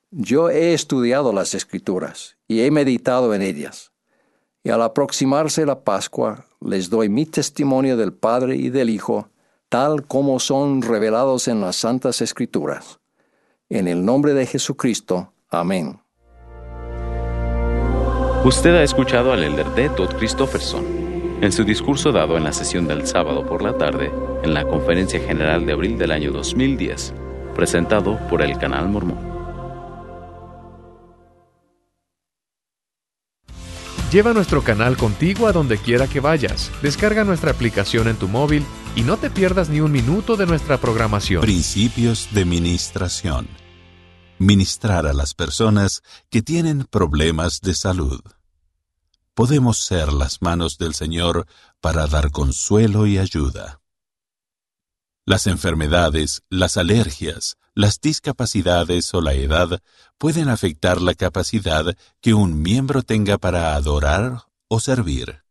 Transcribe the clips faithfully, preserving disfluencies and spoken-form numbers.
Yo he estudiado las Escrituras y he meditado en ellas. Y al aproximarse la Pascua, les doy mi testimonio del Padre y del Hijo, tal como son revelados en las Santas Escrituras. En el nombre de Jesucristo. Amén. Usted ha escuchado al elder D. Todd Christofferson en su discurso dado en la sesión del sábado por la tarde en la Conferencia General de abril del año dos mil diez, presentado por el Canal Mormón. Lleva nuestro canal contigo a donde quiera que vayas. Descarga nuestra aplicación en tu móvil y no te pierdas ni un minuto de nuestra programación. Principios de ministración. Ministrar a las personas que tienen problemas de salud. Podemos ser las manos del Señor para dar consuelo y ayuda. Las enfermedades, las alergias, las discapacidades o la edad pueden afectar la capacidad que un miembro tenga para adorar o servir.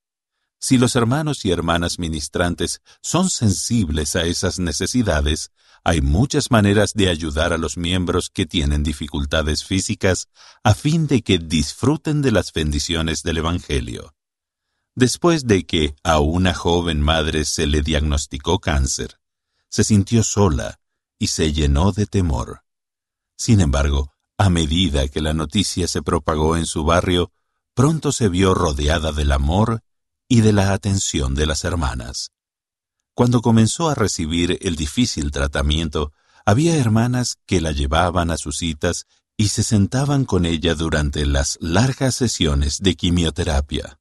Si los hermanos y hermanas ministrantes son sensibles a esas necesidades, hay muchas maneras de ayudar a los miembros que tienen dificultades físicas a fin de que disfruten de las bendiciones del Evangelio. Después de que a una joven madre se le diagnosticó cáncer, se sintió sola y se llenó de temor. Sin embargo, a medida que la noticia se propagó en su barrio, pronto se vio rodeada del amor y de la atención de las hermanas. Cuando comenzó a recibir el difícil tratamiento, había hermanas que la llevaban a sus citas y se sentaban con ella durante las largas sesiones de quimioterapia.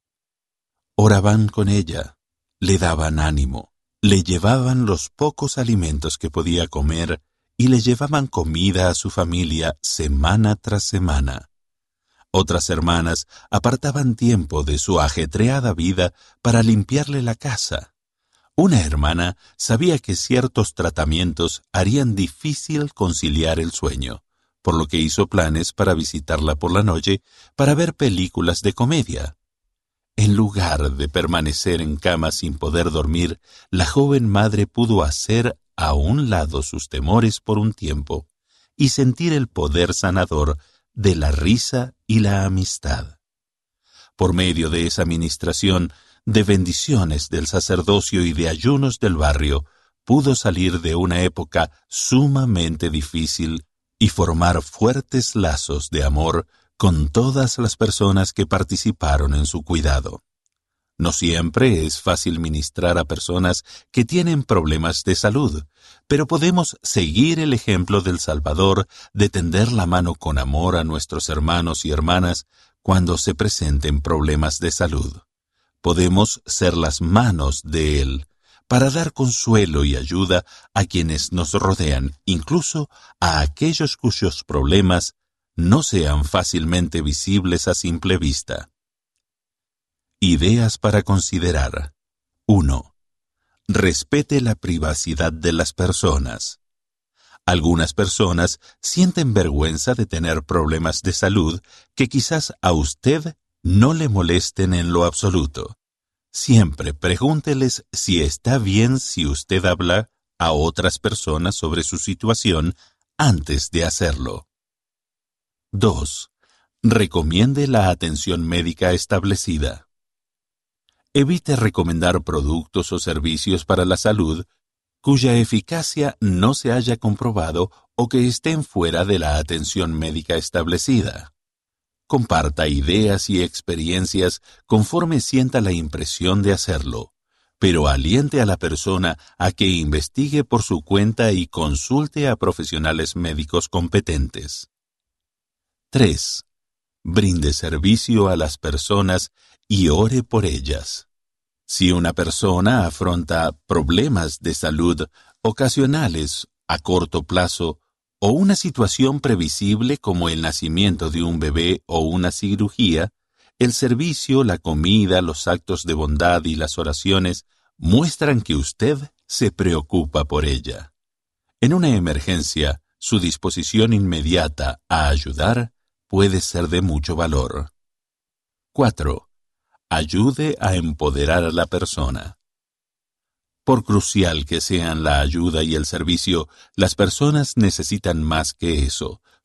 Oraban con ella, le daban ánimo, le llevaban los pocos alimentos que podía comer y le llevaban comida a su familia semana tras semana. Otras hermanas apartaban tiempo de su ajetreada vida para limpiarle la casa. Una hermana sabía que ciertos tratamientos harían difícil conciliar el sueño, por lo que hizo planes para visitarla por la noche para ver películas de comedia. En lugar de permanecer en cama sin poder dormir, la joven madre pudo hacer a un lado sus temores por un tiempo y sentir el poder sanador de la risa y la amistad. Por medio de esa ministración, de bendiciones del sacerdocio y de ayunos del barrio, pudo salir de una época sumamente difícil y formar fuertes lazos de amor con todas las personas que participaron en su cuidado. No siempre es fácil ministrar a personas que tienen problemas de salud, pero podemos seguir el ejemplo del Salvador de tender la mano con amor a nuestros hermanos y hermanas cuando se presenten problemas de salud. Podemos ser las manos de Él para dar consuelo y ayuda a quienes nos rodean, incluso a aquellos cuyos problemas no sean fácilmente visibles a simple vista. Ideas para considerar. uno. Respete la privacidad de las personas. Algunas personas sienten vergüenza de tener problemas de salud que quizás a usted no le molesten en lo absoluto. Siempre pregúnteles si está bien si usted habla a otras personas sobre su situación antes de hacerlo. dos. Recomiende la atención médica establecida. Evite recomendar productos o servicios para la salud cuya eficacia no se haya comprobado o que estén fuera de la atención médica establecida. Comparta ideas y experiencias conforme sienta la impresión de hacerlo, pero aliente a la persona a que investigue por su cuenta y consulte a profesionales médicos competentes. tres. Brinde servicio a las personas y ore por ellas. Si una persona afronta problemas de salud ocasionales a corto plazo o una situación previsible como el nacimiento de un bebé o una cirugía, el servicio, la comida, los actos de bondad y las oraciones muestran que usted se preocupa por ella. En una emergencia, su disposición inmediata a ayudar puede ser de mucho valor. cuatro. Ayude a empoderar a la persona. Por crucial que sean la ayuda y el servicio, las personas necesitan más que eso,